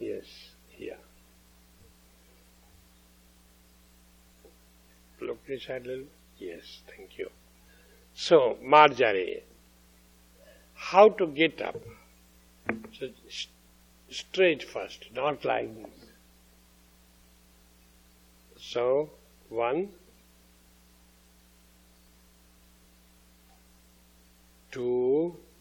Yes, here. Look this side a little. Yes, thank you. So, Marjari, how to get up? So, straight first, not like this. So, 1, 2,